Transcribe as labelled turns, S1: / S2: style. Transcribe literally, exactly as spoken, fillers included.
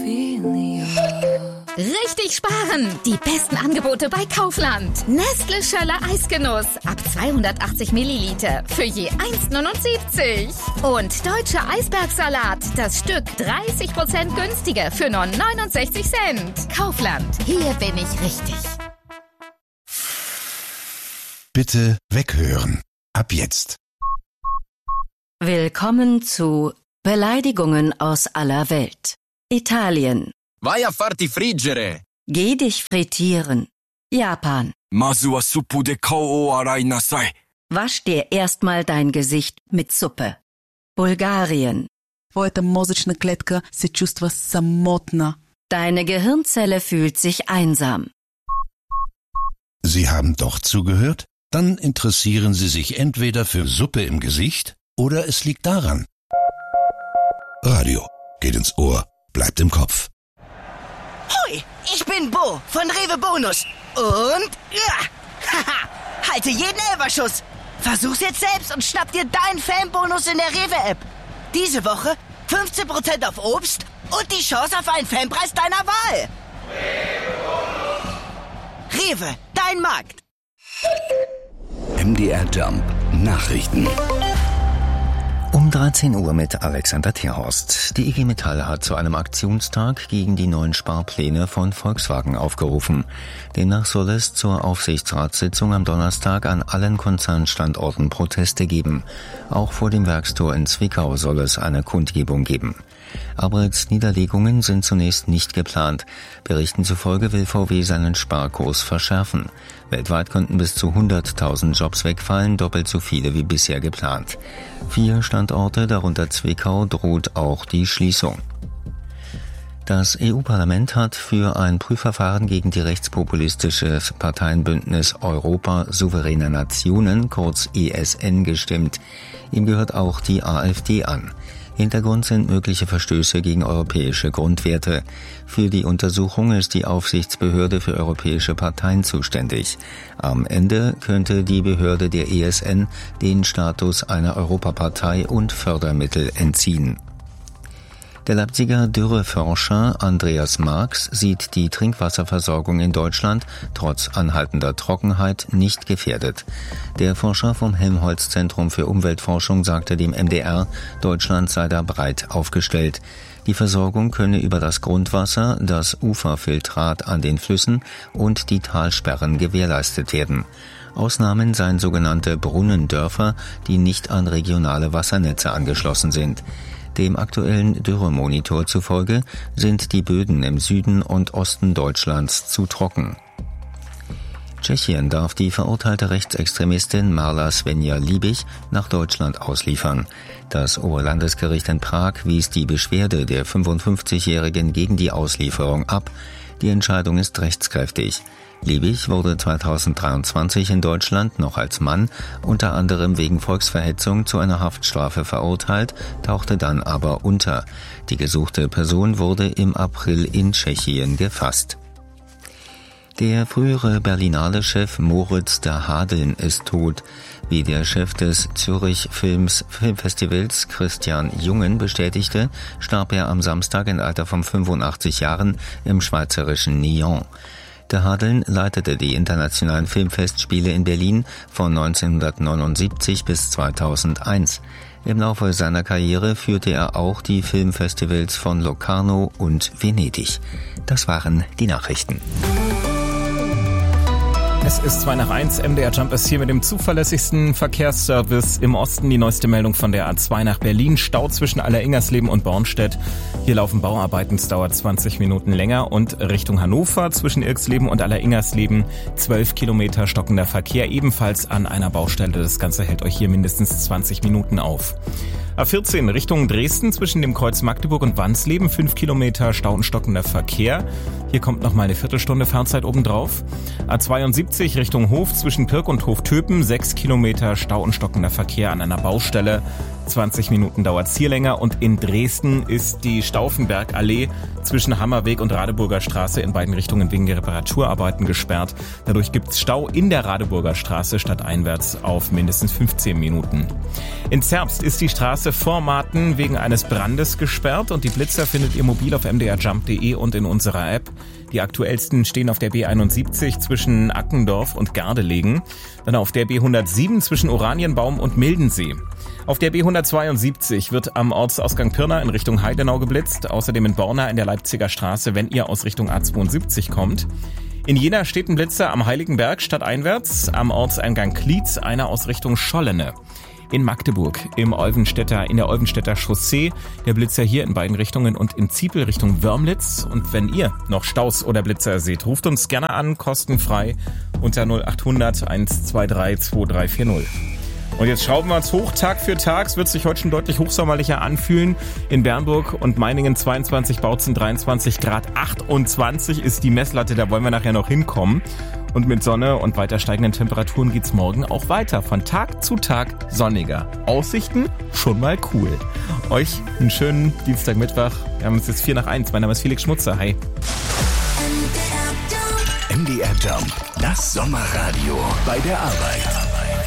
S1: Richtig sparen! Die besten Angebote bei Kaufland. Nestle Schöller Eisgenuss ab zweihundertachtzig Milliliter für je eins Komma neunundsiebzig. Und Deutscher Eisbergsalat, das Stück dreißig Prozent günstiger für nur neunundsechzig Cent. Kaufland, hier bin ich richtig.
S2: Bitte weghören. Ab jetzt.
S3: Willkommen zu Beleidigungen aus aller Welt. Italien.
S4: Vai a farti friggere.
S3: Geh dich frittieren. Japan.
S5: Mazu wa suppu de kao o arai nasai.
S3: Wasch dir erstmal dein Gesicht mit Suppe. Bulgarien.
S6: Твоята мозъчна клетка се чувства самотна.
S3: Deine Gehirnzelle fühlt sich einsam.
S2: Sie haben doch zugehört? Dann interessieren Sie sich entweder für Suppe im Gesicht oder es liegt daran. Radio geht ins Ohr, bleibt im Kopf.
S7: Hoi, ich bin Bo von Rewe Bonus. Und, ja, haha, halte jeden Elferschuss. Versuch's jetzt selbst und schnapp dir deinen Fanbonus in der Rewe-App. Diese Woche fünfzehn Prozent auf Obst und die Chance auf einen Fanpreis deiner Wahl. Rewe, dein Markt.
S8: M D R Jump Nachrichten. Um dreizehn Uhr mit Alexander Tierhorst. Die I G Metall hat zu einem Aktionstag gegen die neuen Sparpläne von Volkswagen aufgerufen. Demnach soll es zur Aufsichtsratssitzung am Donnerstag an allen Konzernstandorten Proteste geben. Auch vor dem Werkstor in Zwickau soll es eine Kundgebung geben. Arbeitsniederlegungen sind zunächst nicht geplant. Berichten zufolge will V W seinen Sparkurs verschärfen. Weltweit könnten bis zu hunderttausend Jobs wegfallen, doppelt so viele wie bisher geplant. Vier Standorte, darunter Zwickau, droht auch die Schließung. Das E U-Parlament hat für ein Prüfverfahren gegen die rechtspopulistische Parteienbündnis Europa souveräner Nationen, kurz E S N, gestimmt. Ihm gehört auch die AfD an. Hintergrund sind mögliche Verstöße gegen europäische Grundwerte. Für die Untersuchung ist die Aufsichtsbehörde für europäische Parteien zuständig. Am Ende könnte die Behörde der E S N den Status einer Europapartei und Fördermittel entziehen. Der Leipziger Dürreforscher Andreas Marx sieht die Trinkwasserversorgung in Deutschland trotz anhaltender Trockenheit nicht gefährdet. Der Forscher vom Helmholtz-Zentrum für Umweltforschung sagte dem M D R, Deutschland sei da breit aufgestellt. Die Versorgung könne über das Grundwasser, das Uferfiltrat an den Flüssen und die Talsperren gewährleistet werden. Ausnahmen seien sogenannte Brunnendörfer, die nicht an regionale Wassernetze angeschlossen sind. Dem aktuellen Dürremonitor zufolge sind die Böden im Süden und Osten Deutschlands zu trocken. Tschechien darf die verurteilte Rechtsextremistin Marla Svenja-Liebig nach Deutschland ausliefern. Das Oberlandesgericht in Prag wies die Beschwerde der fünfundfünfzigjährigen gegen die Auslieferung ab. Die Entscheidung ist rechtskräftig. Liebig wurde zweitausenddreiundzwanzig in Deutschland noch als Mann, unter anderem wegen Volksverhetzung, zu einer Haftstrafe verurteilt, tauchte dann aber unter. Die gesuchte Person wurde im April in Tschechien gefasst. Der frühere Berlinale-Chef Moritz de Hadeln ist tot. Wie der Chef des Zürich Films Filmfestivals Christian Jungen bestätigte, starb er am Samstag im Alter von fünfundachtzig Jahren im schweizerischen Nyon. De Hadeln leitete die internationalen Filmfestspiele in Berlin von neunzehnhundertneunundsiebzig bis zweitausendeins. Im Laufe seiner Karriere führte er auch die Filmfestivals von Locarno und Venedig. Das waren die Nachrichten.
S9: Es ist zwei nach eins, M D R Jump ist hier mit dem zuverlässigsten Verkehrsservice im Osten. Die neueste Meldung von der A zwei nach Berlin. Stau zwischen Alleringersleben und Bornstedt. Hier laufen Bauarbeiten, es dauert zwanzig Minuten länger. Und Richtung Hannover zwischen Irksleben und Alleringersleben zwölf Kilometer stockender Verkehr. Ebenfalls an einer Baustelle. Das Ganze hält euch hier mindestens zwanzig Minuten auf. A vierzehn Richtung Dresden zwischen dem Kreuz Magdeburg und Wansleben fünf Kilometer Stau und stockender Verkehr. Hier kommt noch mal eine Viertelstunde Fahrzeit obendrauf. A zweiundsiebzig Richtung Hof zwischen Pirk und Hoftöpen, sechs Kilometer Stau und stockender Verkehr an einer Baustelle. zwanzig Minuten dauert's hier länger. Und in Dresden ist die Stauffenbergallee zwischen Hammerweg und Radeburger Straße in beiden Richtungen wegen der Reparaturarbeiten gesperrt. Dadurch gibt's Stau in der Radeburger Straße stadteinwärts auf mindestens fünfzehn Minuten. In Zerbst ist die Straße vor Marten wegen eines Brandes gesperrt und die Blitzer findet ihr mobil auf m d r jump punkt d e und in unserer App. Die aktuellsten stehen auf der B einundsiebzig zwischen Ackendorf und Gardelegen, dann auf der B hundertsieben zwischen Oranienbaum und Mildensee. Auf der B hundertzweiundsiebzig wird am Ortsausgang Pirna in Richtung Heidenau geblitzt, außerdem in Borna in der Leipziger Straße, wenn ihr aus Richtung A zweiundsiebzig kommt. In Jena steht ein Blitzer am Heiligenberg stadteinwärts, am Ortseingang Klietz einer aus Richtung Schollene. In Magdeburg, im Olvenstädter, in der Olvenstädter Chaussee, der Blitzer hier in beiden Richtungen und in Ziepel Richtung Wörmlitz. Und wenn ihr noch Staus oder Blitzer seht, ruft uns gerne an, kostenfrei unter null acht hundert eins zwei drei zwei drei vier null. Und jetzt schrauben wir uns hoch, Tag für Tag. Es wird sich heute schon deutlich hochsommerlicher anfühlen. In Bernburg und Meiningen zweiundzwanzig, Bautzen dreiundzwanzig Grad, achtundzwanzig ist die Messlatte, da wollen wir nachher noch hinkommen. Und mit Sonne und weiter steigenden Temperaturen geht's morgen auch weiter. Von Tag zu Tag sonniger. Aussichten schon mal cool. Euch einen schönen Dienstag, Mittwoch. Wir haben es jetzt vier nach eins. Mein Name ist Felix Schmutzer. Hi.
S2: M D R Jump, das Sommerradio bei der Arbeit.